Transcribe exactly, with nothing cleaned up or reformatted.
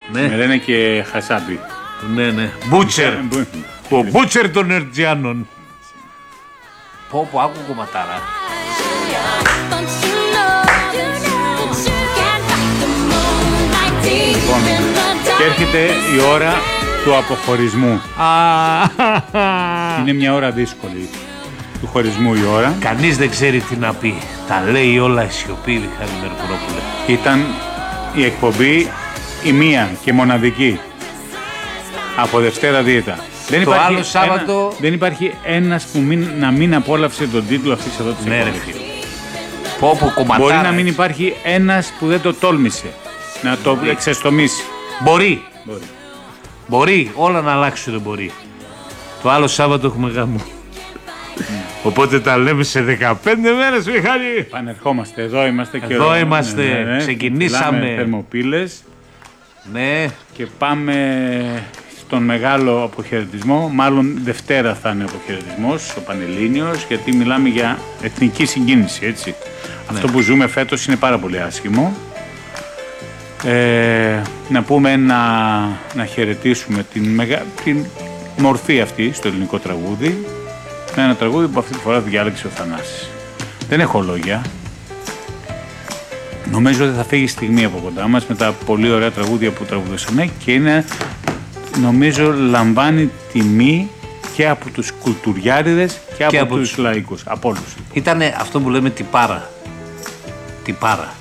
Ναι. Με λένε και Χασάπη. Ναι, ναι. Μπούτσερ. Ο Μπούτσερ των Ερτζιάνων. Πω πω, άκου κομματάρα. Λοιπόν, και έρχεται η ώρα του αποχωρισμού. Είναι μια ώρα δύσκολη του χωρισμού η ώρα. Κανείς δεν ξέρει τι να πει. Τα λέει όλα η σιωπή, Μιχάλη Μερκουρόπουλε. Ήταν η εκπομπή η μία και μοναδική από Δευτέρα Δίαιτα. Δεν το άλλο Σάββατο... Ένα, δεν υπάρχει ένας που μην, να μην απόλαυσε τον τίτλο αυτής εδώ της εκπομπής. Πω πω κομματάρα. Μπορεί να μην υπάρχει ένας που δεν το τόλμησε να το μπορεί. Εξεστομίσει. Μπορεί. Μπορεί. Μπορεί. Όλα να αλλάξουν δεν μπορεί. Το άλλο Σάββατο έχουμε γάμο. Mm. Οπότε τα λέμε σε δεκαπέντε μέρες, Μιχάλη. Πανερχόμαστε. Εδώ είμαστε και εδώ είμαστε. Ναι, ναι. Ξεκινήσαμε. Θερμοπύλες. Ναι. Και πάμε στον μεγάλο αποχαιρετισμό. Μάλλον Δευτέρα θα είναι ο αποχαιρετισμός, ο Πανελλήνιος, γιατί μιλάμε για εθνική συγκίνηση, έτσι. Ναι. Αυτό που ζούμε φέτος είναι πάρα πολύ άσχημο. Ε, να πούμε να, να χαιρετήσουμε την, μεγα, την μορφή αυτή στο ελληνικό τραγούδι. Ένα τραγούδι που αυτή τη φορά διάλεξε ο Θανάσης. Δεν έχω λόγια. Νομίζω ότι θα φύγει η στιγμή από κοντά μας με τα πολύ ωραία τραγούδια που τραγουδήσαμε και είναι, νομίζω, λαμβάνει τιμή και από τους κουλτουριάριδες και, και από, από τους λαϊκούς. Από όλους. Ήτανε αυτό που λέμε τυπάρα. Τυπάρα.